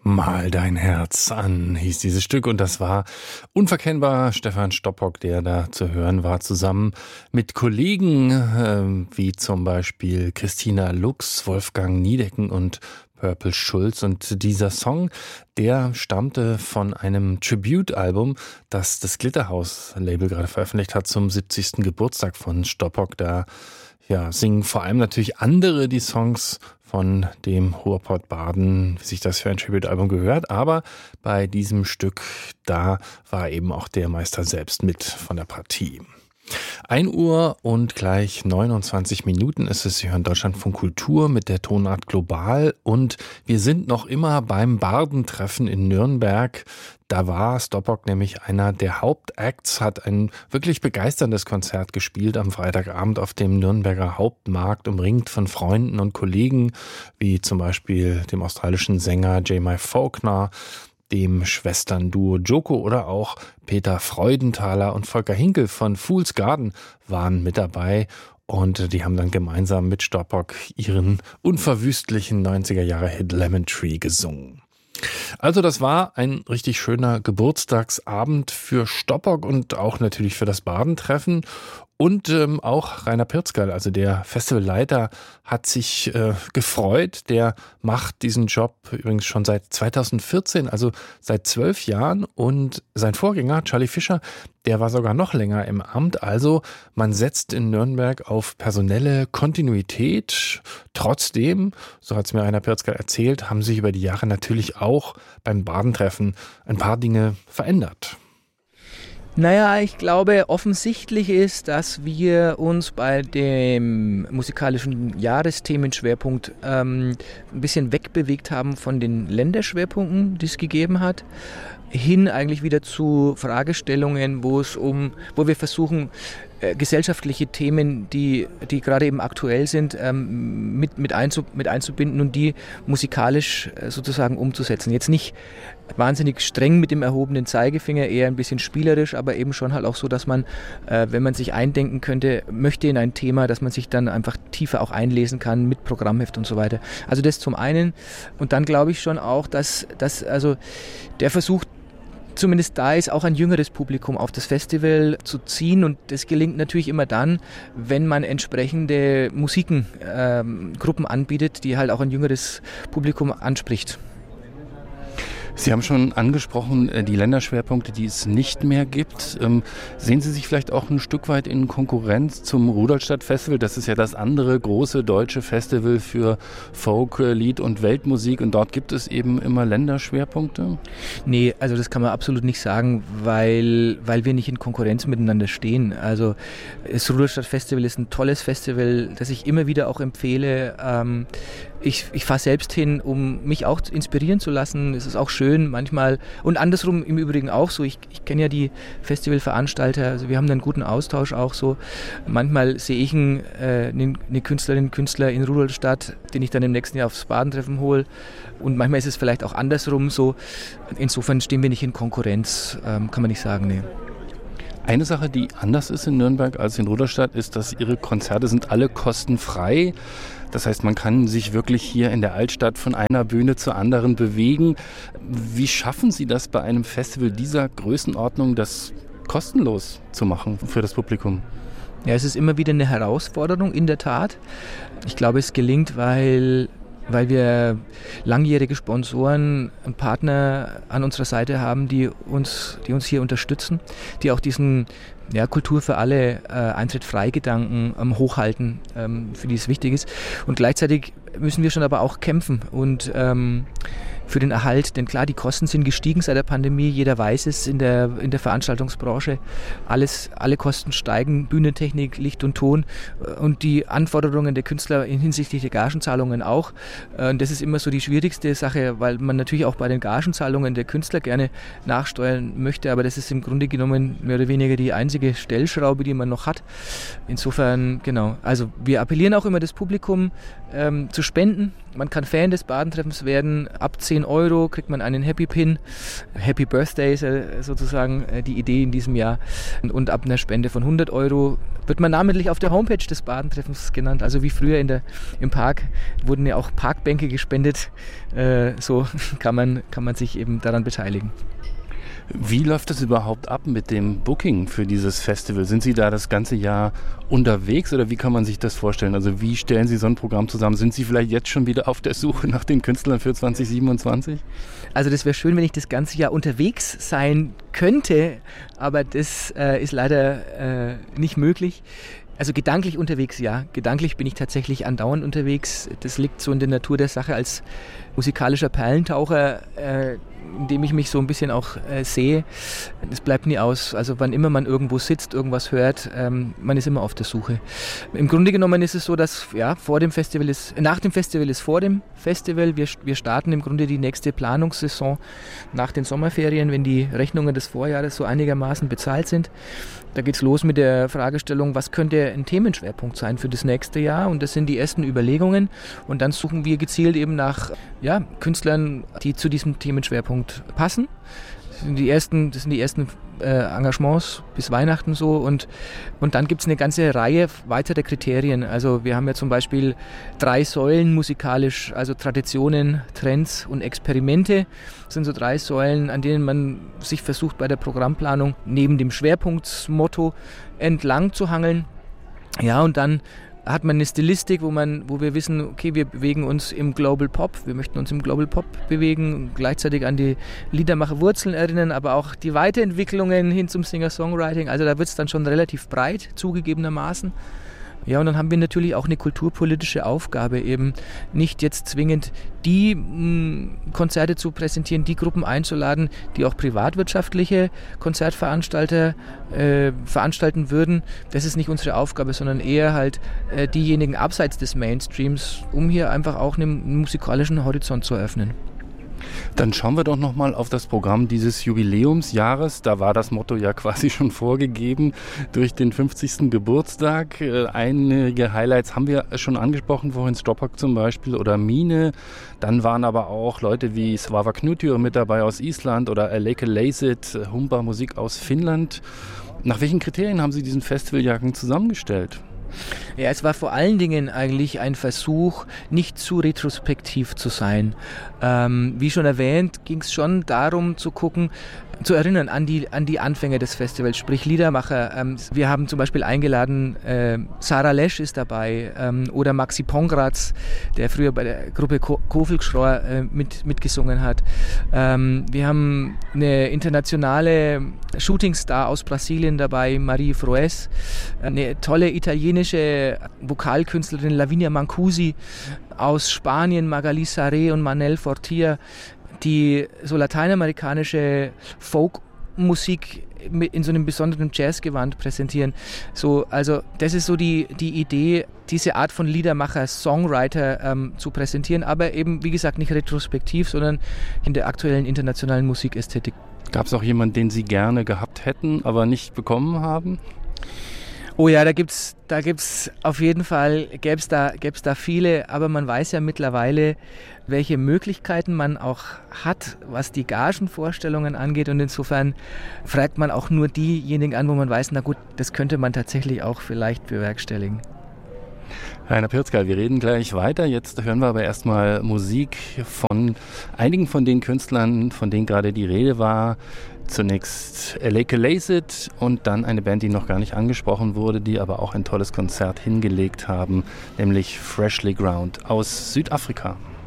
Mal dein Herz an, hieß dieses Stück, und das war unverkennbar Stefan Stoppock, der da zu hören war, zusammen mit Kollegen wie zum Beispiel Christina Lux, Wolfgang Niedecken und Purple Schulz. Und dieser Song, der stammte von einem Tribute-Album, das das Glitterhouse-Label gerade veröffentlicht hat zum 70. Geburtstag von Stoppock. Da singen vor allem natürlich andere die Songs von dem Ruhrpott-Baden, wie sich das für ein Tribute-Album gehört. Aber bei diesem Stück, da war eben auch der Meister selbst mit von der Partie. 1 Uhr und gleich 29 Minuten ist es. Sie hören Deutschlandfunk Kultur mit der Tonart Global, und wir sind noch immer beim Bardentreffen in Nürnberg. Da war Stoppock nämlich einer der Hauptacts, hat ein wirklich begeisterndes Konzert gespielt am Freitagabend auf dem Nürnberger Hauptmarkt, umringt von Freunden und Kollegen, wie zum Beispiel dem australischen Sänger J.M. Faulkner, dem Schwesternduo Joko oder auch Peter Freudenthaler und Volker Hinkel von Fool's Garden waren mit dabei. Und die haben dann gemeinsam mit Stoppock ihren unverwüstlichen 90er-Jahre-Hit Lemon Tree gesungen. Also das war ein richtig schöner Geburtstagsabend für Stoppock und auch natürlich für das Bardentreffen. Und auch Rainer Pirzgerl, also der Festivalleiter, hat sich gefreut. Der macht diesen Job übrigens schon seit 2014, also seit 12 Jahren. Und sein Vorgänger, Charlie Fischer, der war sogar noch länger im Amt. Also man setzt in Nürnberg auf personelle Kontinuität. Trotzdem, so hat es mir Rainer Pirzgerl erzählt, haben sich über die Jahre natürlich auch beim Bardentreffen ein paar Dinge verändert. Naja, ich glaube, offensichtlich ist, dass wir uns bei dem musikalischen Jahresthemenschwerpunkt ein bisschen wegbewegt haben von den Länderschwerpunkten, die es gegeben hat, hin eigentlich wieder zu Fragestellungen, wo wir versuchen, gesellschaftliche Themen, die gerade eben aktuell sind, mit einzubinden und die musikalisch sozusagen umzusetzen. Jetzt nicht wahnsinnig streng mit dem erhobenen Zeigefinger, eher ein bisschen spielerisch, aber eben schon halt auch so, dass man, wenn man sich eindenken möchte in ein Thema, dass man sich dann einfach tiefer auch einlesen kann mit Programmheft und so weiter. Also das zum einen. Und dann glaube ich schon auch, dass also der Versuch zumindest da ist, auch ein jüngeres Publikum auf das Festival zu ziehen, und das gelingt natürlich immer dann, wenn man entsprechende Gruppen anbietet, die halt auch ein jüngeres Publikum anspricht. Sie haben schon angesprochen, die Länderschwerpunkte, die es nicht mehr gibt. Sehen Sie sich vielleicht auch ein Stück weit in Konkurrenz zum Rudolstadt-Festival? Das ist ja das andere große deutsche Festival für Folk, Lied und Weltmusik, und dort gibt es eben immer Länderschwerpunkte? Nee, also das kann man absolut nicht sagen, weil wir nicht in Konkurrenz miteinander stehen. Also das Rudolstadt-Festival ist ein tolles Festival, das ich immer wieder auch empfehle. Ich fahre selbst hin, um mich auch inspirieren zu lassen. Es ist auch schön manchmal, und andersrum im Übrigen auch so. Ich kenne ja die Festivalveranstalter, also wir haben einen guten Austausch auch so. Manchmal sehe ich eine Künstlerin, einen Künstler in Rudolstadt, den ich dann im nächsten Jahr aufs Badentreffen hole. Und manchmal ist es vielleicht auch andersrum so. Insofern stehen wir nicht in Konkurrenz, kann man nicht sagen, nee. Eine Sache, die anders ist in Nürnberg als in Rudolstadt, ist, dass Ihre Konzerte sind alle kostenfrei. Das heißt, man kann sich wirklich hier in der Altstadt von einer Bühne zur anderen bewegen. Wie schaffen Sie das bei einem Festival dieser Größenordnung, das kostenlos zu machen für das Publikum? Ja, es ist immer wieder eine Herausforderung, in der Tat. Ich glaube, es gelingt, weil wir langjährige Sponsoren und Partner an unserer Seite haben, die uns hier unterstützen, die auch diesen Kultur für alle, Eintritt-Frei-Gedanken hochhalten, für die es wichtig ist. Und gleichzeitig müssen wir schon aber auch kämpfen und für den Erhalt, denn klar, die Kosten sind gestiegen seit der Pandemie, jeder weiß es in der Veranstaltungsbranche, alle Kosten steigen, Bühnentechnik, Licht und Ton, und die Anforderungen der Künstler hinsichtlich der Gagenzahlungen auch. Und das ist immer so die schwierigste Sache, weil man natürlich auch bei den Gagenzahlungen der Künstler gerne nachsteuern möchte, aber das ist im Grunde genommen mehr oder weniger die einzige Stellschraube, die man noch hat. Insofern, genau, also wir appellieren auch immer das Publikum zu spenden. Man kann Fan des Badentreffens werden ab 10 10 € kriegt man einen Happy Pin. Happy Birthday ist sozusagen die Idee in diesem Jahr. Und ab einer Spende von 100 € wird man namentlich auf der Homepage des Badentreffens genannt. Also wie früher im Park wurden ja auch Parkbänke gespendet. So kann man sich eben daran beteiligen. Wie läuft das überhaupt ab mit dem Booking für dieses Festival? Sind Sie da das ganze Jahr unterwegs oder wie kann man sich das vorstellen? Also wie stellen Sie so ein Programm zusammen? Sind Sie vielleicht jetzt schon wieder auf der Suche nach den Künstlern für 2027? Also das wäre schön, wenn ich das ganze Jahr unterwegs sein könnte, aber das ist leider nicht möglich. Also gedanklich unterwegs, ja. Gedanklich bin ich tatsächlich andauernd unterwegs. Das liegt so in der Natur der Sache als musikalischer Perlentaucher, in dem ich mich so ein bisschen auch sehe. Es bleibt nie aus. Also wann immer man irgendwo sitzt, irgendwas hört, man ist immer auf der Suche. Im Grunde genommen ist es so, dass nach dem Festival ist vor dem Festival. Wir starten im Grunde die nächste Planungssaison nach den Sommerferien, wenn die Rechnungen des Vorjahres so einigermaßen bezahlt sind. Da geht es los mit der Fragestellung, was könnte ein Themenschwerpunkt sein für das nächste Jahr? Und das sind die ersten Überlegungen. Und dann suchen wir gezielt eben nach Künstlern, die zu diesem Themenschwerpunkt passen. Das sind die ersten Engagements bis Weihnachten so und dann gibt es eine ganze Reihe weiterer Kriterien. Also wir haben ja zum Beispiel 3 Säulen musikalisch, also Traditionen, Trends und Experimente. Das sind so 3 Säulen, an denen man sich versucht bei der Programmplanung neben dem Schwerpunktsmotto entlang zu hangeln. Ja, und dann hat man eine Stilistik, wo wir wissen, okay, wir bewegen uns im Global Pop, wir möchten uns im Global Pop bewegen und gleichzeitig an die Liedermacher-Wurzeln erinnern, aber auch die Weiterentwicklungen hin zum Singer-Songwriting, also da wird es dann schon relativ breit, zugegebenermaßen. Ja, und dann haben wir natürlich auch eine kulturpolitische Aufgabe, eben nicht jetzt zwingend die Konzerte zu präsentieren, die Gruppen einzuladen, die auch privatwirtschaftliche Konzertveranstalter veranstalten würden. Das ist nicht unsere Aufgabe, sondern eher halt diejenigen abseits des Mainstreams, um hier einfach auch einen musikalischen Horizont zu eröffnen. Dann schauen wir doch nochmal auf das Programm dieses Jubiläumsjahres. Da war das Motto ja quasi schon vorgegeben durch den 50. Geburtstag. Einige Highlights haben wir schon angesprochen, vorhin Stoppak zum Beispiel oder Mine. Dann waren aber auch Leute wie Svava Knutio mit dabei aus Island oder Eleke Leiset, Humba Musik aus Finnland. Nach welchen Kriterien haben Sie diesen Festivaljahrgang zusammengestellt? Ja, es war vor allen Dingen eigentlich ein Versuch, nicht zu retrospektiv zu sein. Wie schon erwähnt, ging es schon darum zu gucken, zu erinnern an die Anfänge des Festivals, sprich Liedermacher. Wir haben zum Beispiel eingeladen, Sarah Lesch ist dabei oder Maxi Pongratz, der früher bei der Gruppe Kofelschror mitgesungen hat. Wir haben eine internationale Shootingstar aus Brasilien dabei, Marie Froes, eine tolle italienische Vokalkünstlerin Lavinia Mancusi, aus Spanien Magali Saré und Manel Fortier, die so lateinamerikanische Folkmusik in so einem besonderen Jazzgewand präsentieren. So, also das ist so die Idee, diese Art von Liedermacher, Songwriter zu präsentieren, aber eben, wie gesagt, nicht retrospektiv, sondern in der aktuellen internationalen Musikästhetik. Gab es auch jemanden, den Sie gerne gehabt hätten, aber nicht bekommen haben? Oh ja, da gibt's auf jeden Fall, gäb's da viele, aber man weiß ja mittlerweile, welche Möglichkeiten man auch hat, was die Gagenvorstellungen angeht, und insofern fragt man auch nur diejenigen an, wo man weiß, na gut, das könnte man tatsächlich auch vielleicht bewerkstelligen. Rainer Pirzgal, wir reden gleich weiter. Jetzt hören wir aber erstmal Musik von einigen von den Künstlern, von denen gerade die Rede war. Zunächst Eleke Leiset und dann eine Band, die noch gar nicht angesprochen wurde, die aber auch ein tolles Konzert hingelegt haben, nämlich Freshly Ground aus Südafrika.